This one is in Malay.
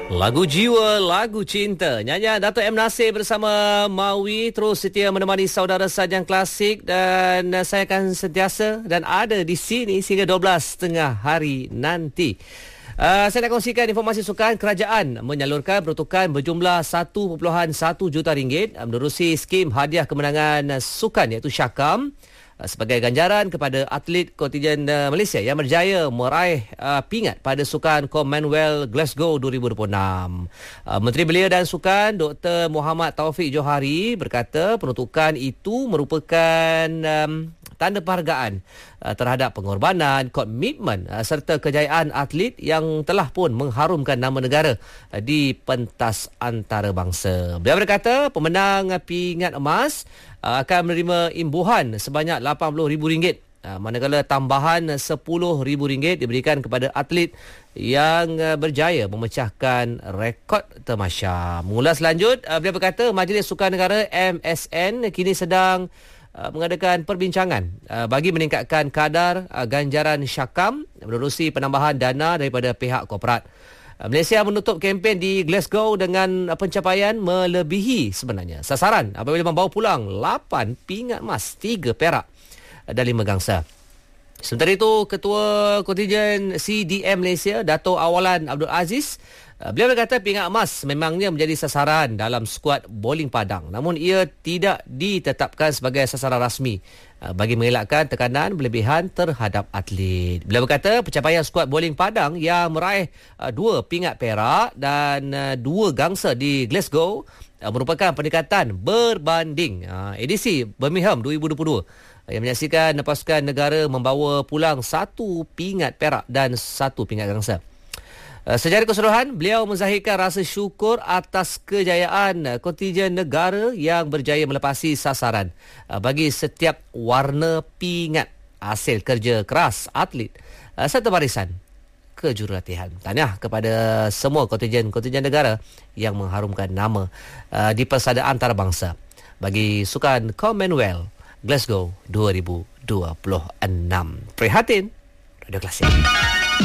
Lagu jiwa, lagu cinta. Nyanyian Dato' M. Nasir bersama Mawi terus setia menemani saudara Sajang Klasik, dan saya akan sentiasa dan ada di sini sehingga 12.30 hari nanti. Saya nak kongsikan informasi sukan. Kerajaan menyalurkan peruntukan berjumlah 1.1 juta ringgit menerusi skim hadiah kemenangan sukan iaitu Syakam sebagai ganjaran kepada atlet kontingen Malaysia yang berjaya meraih pingat pada Sukan Commonwealth Glasgow 2026. Menteri Belia dan Sukan Dr. Muhammad Taufik Johari berkata peruntukan itu merupakan tanda penghargaan terhadap pengorbanan, komitmen serta kejayaan atlet yang telah pun mengharumkan nama negara di pentas antarabangsa. Beliau berkata pemenang pingat emas akan menerima imbuhan sebanyak RM80,000, manakala tambahan RM10,000 diberikan kepada atlet yang berjaya memecahkan rekod tamasya. Mengulas lanjut, beliau berkata Majlis Sukan Negara MSN kini sedang mengadakan perbincangan bagi meningkatkan kadar ganjaran Syakam menerusi penambahan dana daripada pihak korporat. Malaysia menutup kempen di Glasgow dengan pencapaian melebihi sebenarnya sasaran apabila membawa pulang 8 pingat emas, 3 perak dan 5 gangsa. Sementara itu, Ketua Kontingen CDM Malaysia, Dato' Awalan Abdul Aziz, beliau berkata pingat emas memangnya menjadi sasaran dalam skuad bowling Padang, namun ia tidak ditetapkan sebagai sasaran rasmi bagi mengelakkan tekanan berlebihan terhadap atlet. Beliau berkata pencapaian skuad bowling Padang yang meraih 2 pingat perak dan 2 gangsa di Glasgow merupakan peningkatan berbanding edisi Birmingham 2022 yang menyaksikan pasukan negara membawa pulang 1 pingat perak dan 1 pingat gangsa. Secara keseluruhan, beliau menzahirkan rasa syukur atas kejayaan kontingen negara yang berjaya melepasi sasaran bagi setiap warna pingat hasil kerja keras atlet serta barisan kejurulatihan. Tahniah kepada semua kontingen negara yang mengharumkan nama di persada antarabangsa bagi Sukan Commonwealth Glasgow 2026. Prihatin, Radio Klasik.